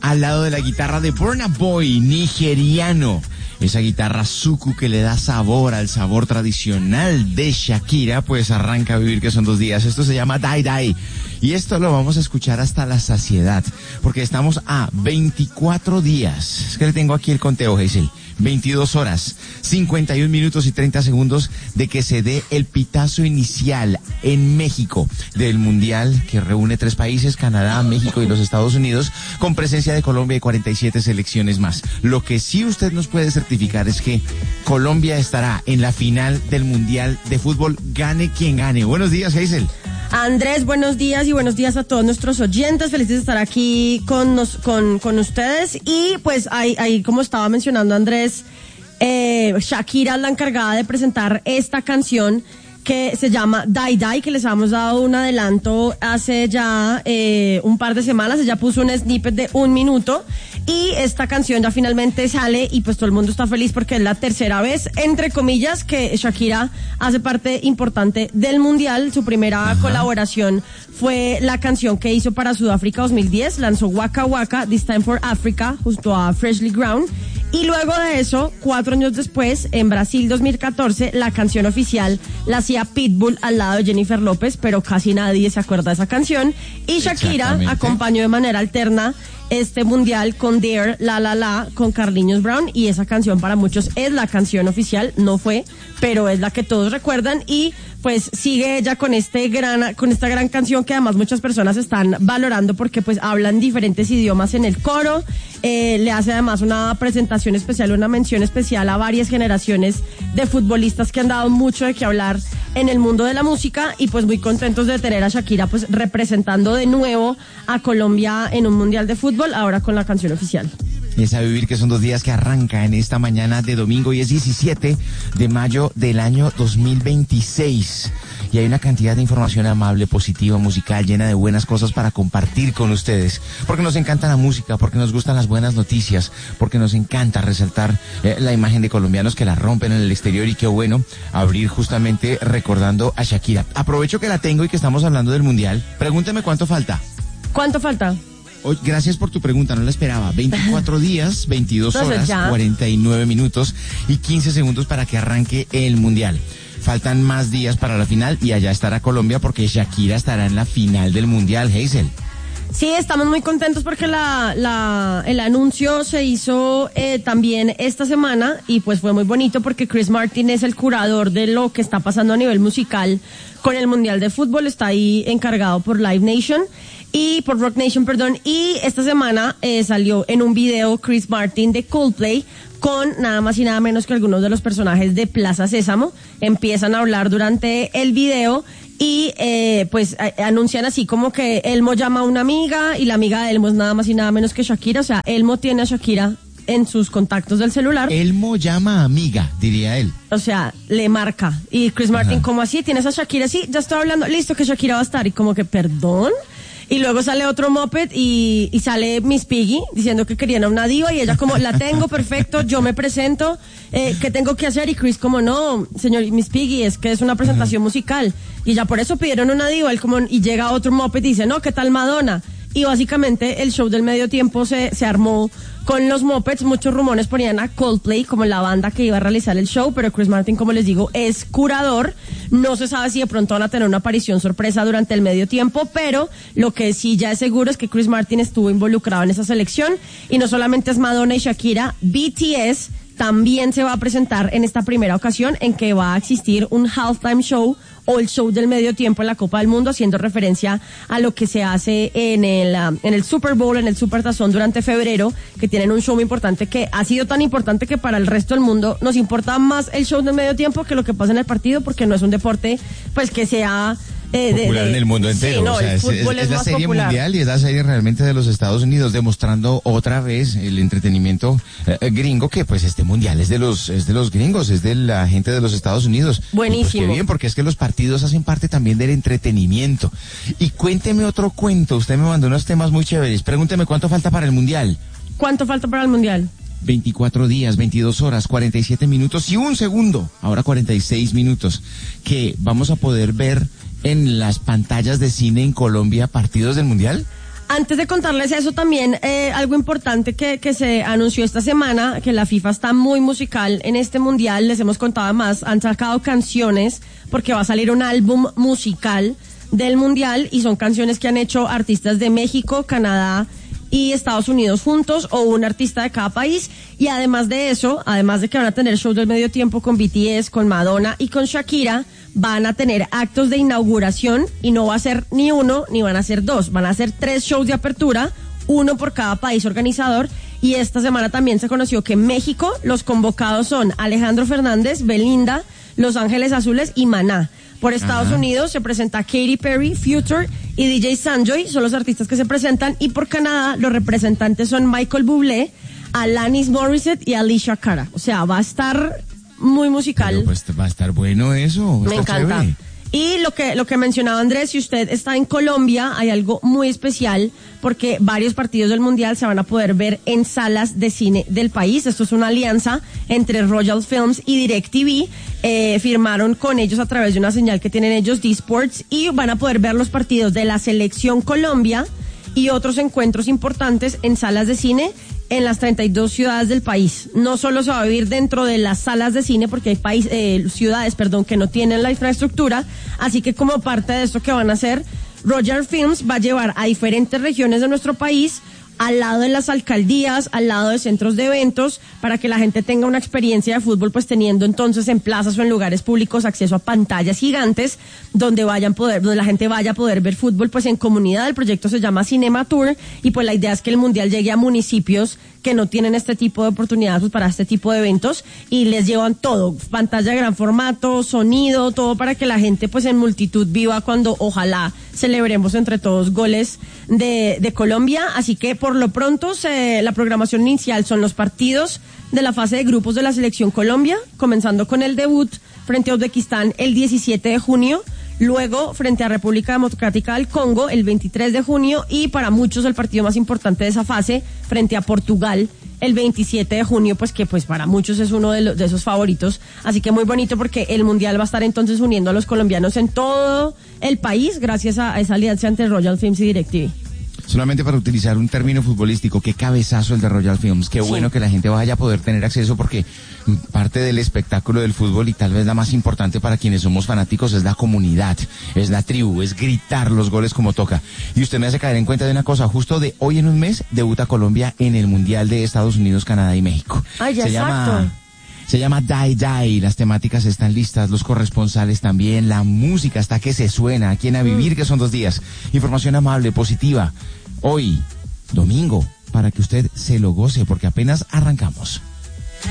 al lado de la guitarra de Burna Boy, nigeriano. Esa guitarra Suku que le da sabor al sabor tradicional de Shakira, pues arranca a vivir que son 2 días. Esto se llama Die Die. Y esto lo vamos a escuchar hasta la saciedad, porque estamos a 24 días. Es que le tengo aquí el conteo, Hazel. 22 horas, 51 minutos y 30 segundos de que se dé el pitazo inicial en México del Mundial que reúne 3 países, Canadá, México y los Estados Unidos, con presencia de Colombia y 47 selecciones más. Lo que sí usted nos puede certificar es que Colombia estará en la final del Mundial de Fútbol, gane quien gane. Buenos días, Hazel. Andrés, buenos días y buenos días a todos nuestros oyentes. Felices de estar aquí con ustedes. Y pues ahí como estaba mencionando Andrés, Shakira es la encargada de presentar esta canción que se llama Die Die, que les habíamos dado un adelanto hace ya un par de semanas. Ella puso un snippet de 1 minuto y esta canción ya finalmente sale y pues todo el mundo está feliz porque es la tercera vez, entre comillas, que Shakira hace parte importante del Mundial. Su primera colaboración fue la canción que hizo para Sudáfrica 2010, lanzó Waka Waka, This Time for Africa, junto a Freshly Ground. Y luego de eso, 4 años después, en Brasil 2014, la canción oficial la hacía Pitbull al lado de Jennifer López, pero casi nadie se acuerda de esa canción. Y Shakira acompañó de manera alterna este mundial con Dare, La La La, con Carlinhos Brown, y esa canción para muchos es la canción oficial, no fue, pero es la que todos recuerdan. Y pues sigue ella con esta gran canción que además muchas personas están valorando porque pues hablan diferentes idiomas en el coro. Le hace además una presentación especial, una mención especial a varias generaciones de futbolistas que han dado mucho de qué hablar en el mundo de la música, y pues muy contentos de tener a Shakira pues representando de nuevo a Colombia en un mundial de fútbol, ahora con la canción oficial. Es a vivir que son 2 días que arranca en esta mañana de domingo y es 17 de mayo del año 2026. Y hay una cantidad de información amable, positiva, musical, llena de buenas cosas para compartir con ustedes. Porque nos encanta la música, porque nos gustan las buenas noticias, porque nos encanta resaltar la imagen de colombianos que la rompen en el exterior, y qué bueno abrir justamente recordando a Shakira. Aprovecho que la tengo y que estamos hablando del Mundial. Pregúnteme cuánto falta. ¿Cuánto falta? Gracias por tu pregunta, no la esperaba. 24 días, 22 horas, 49 minutos y 15 segundos para que arranque el Mundial. Faltan más días para la final y allá estará Colombia porque Shakira estará en la final del Mundial, Hazel. Sí, estamos muy contentos porque el anuncio se hizo también esta semana y pues fue muy bonito porque Chris Martin es el curador de lo que está pasando a nivel musical con el Mundial de Fútbol, está ahí encargado por Rock Nation, y esta semana salió en un video Chris Martin de Coldplay con nada más y nada menos que algunos de los personajes de Plaza Sésamo. Empiezan a hablar durante el video y pues anuncian así como que Elmo llama a una amiga y la amiga de Elmo es nada más y nada menos que Shakira. O sea, Elmo tiene a Shakira en sus contactos del celular. Elmo llama a amiga, diría él. O sea, le marca. Y Chris Martin, ¿cómo así? ¿Tienes a Shakira? Sí, ya estoy hablando. Listo, que Shakira va a estar. Y como que, ¿perdón? Y luego sale otro moped y sale Miss Piggy diciendo que querían a una diva y ella como, la tengo, perfecto, yo me presento, ¿qué tengo que hacer? Y Chris como, no, señor Miss Piggy, es que es una presentación musical. Y ya por eso pidieron una diva, él como, y llega otro moped y dice, no, ¿qué tal Madonna? Y básicamente el show del medio tiempo se armó con los mopeds. Muchos rumores ponían a Coldplay como la banda que iba a realizar el show, pero Chris Martin, como les digo, es curador. No se sabe si de pronto van a tener una aparición sorpresa durante el medio tiempo, pero lo que sí ya es seguro es que Chris Martin estuvo involucrado en esa selección. Y no solamente es Madonna y Shakira, BTS también se va a presentar en esta primera ocasión en que va a existir un halftime show o el show del medio tiempo en la Copa del Mundo, haciendo referencia a lo que se hace en el Super Bowl, en el Super Tazón durante febrero, que tienen un show muy importante que ha sido tan importante que para el resto del mundo nos importa más el show del medio tiempo que lo que pasa en el partido, porque no es un deporte pues que sea popular en el mundo entero. Sí, no, o sea, el fútbol es la serie popular mundial y es la serie realmente de los Estados Unidos, demostrando otra vez el entretenimiento gringo, que pues este mundial es de los gringos, es de la gente de los Estados Unidos. Buenísimo. Y pues qué bien, porque es que los partidos hacen parte también del entretenimiento. Y cuénteme otro cuento, usted me mandó unos temas muy chéveres. Pregúnteme cuánto falta para el mundial. ¿Cuánto falta para el mundial? 24 días, 22 horas, 47 minutos y 1 segundo, ahora 46 minutos, que vamos a poder ver en las pantallas de cine en Colombia partidos del Mundial. Antes de contarles eso también, algo importante que se anunció esta semana, que la FIFA está muy musical en este mundial, les hemos contado más, han sacado canciones porque va a salir un álbum musical del mundial y son canciones que han hecho artistas de México, Canadá y Estados Unidos juntos o un artista de cada país. Y además de eso, además de que van a tener shows del medio tiempo con BTS, con Madonna y con Shakira, van a tener actos de inauguración y no va a ser ni uno ni van a ser dos, van a ser 3 shows de apertura, uno por cada país organizador. Y esta semana también se conoció que en México los convocados son Alejandro Fernández, Belinda, Los Ángeles Azules y Maná. Por Estados Unidos se presenta Katy Perry, Future y DJ Sanjay, son los artistas que se presentan. Y por Canadá los representantes son Michael Bublé, Alanis Morissette y Alicia Cara. O sea, va a estar muy musical. Pero pues va a estar bueno eso. Me encanta. Chévere. Y lo que mencionaba Andrés, si usted está en Colombia, hay algo muy especial porque varios partidos del Mundial se van a poder ver en salas de cine del país. Esto es una alianza entre Royal Films y DirecTV. Firmaron con ellos a través de una señal que tienen ellos, D-Sports, y van a poder ver los partidos de la Selección Colombia y otros encuentros importantes en salas de cine en las 32 ciudades del país. No solo se va a vivir dentro de las salas de cine porque hay ciudades que no tienen la infraestructura, así que como parte de esto que van a hacer, Royal Films va a llevar a diferentes regiones de nuestro país al lado de las alcaldías, al lado de centros de eventos, para que la gente tenga una experiencia de fútbol, pues teniendo entonces en plazas o en lugares públicos acceso a pantallas gigantes donde la gente vaya a poder ver fútbol pues en comunidad. El proyecto se llama Cinema Tour y pues la idea es que el Mundial llegue a municipios que no tienen este tipo de oportunidades pues, para este tipo de eventos, y les llevan todo, pantalla de gran formato, sonido, todo para que la gente pues en multitud viva cuando ojalá celebremos entre todos goles de Colombia. Así que por lo pronto la programación inicial son los partidos de la fase de grupos de la Selección Colombia, comenzando con el debut frente a Uzbekistán el 17 de junio, luego frente a República Democrática del Congo el 23 de junio y para muchos el partido más importante de esa fase frente a Portugal el 27 de junio, pues que pues para muchos es uno de esos favoritos. Así que muy bonito porque el Mundial va a estar entonces uniendo a los colombianos en todo el país gracias a esa alianza entre Royal Films y DirecTV. Solamente para utilizar un término futbolístico, qué cabezazo el de Royal Films, qué bueno que la gente vaya a poder tener acceso, porque parte del espectáculo del fútbol y tal vez la más importante para quienes somos fanáticos es la comunidad, es la tribu, es gritar los goles como toca. Y usted me hace caer en cuenta de una cosa, justo de hoy en un mes debuta Colombia en el Mundial de Estados Unidos, Canadá y México. Ay, exacto. Se llama Die Die, las temáticas están listas, los corresponsales también, la música está que se suena, aquí en A Vivir, que son 2 días. Información amable, positiva, hoy, domingo, para que usted se lo goce, porque apenas arrancamos.